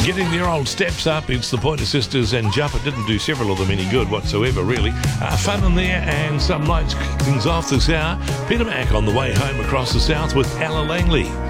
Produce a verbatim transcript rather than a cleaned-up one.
getting their old steps up. It's the Pointer Sisters and Jump. It didn't do several of them any good whatsoever, really. Uh, fun in there and some lights kick things off this hour. Peter Mac on the way home across the south with Ella Langley.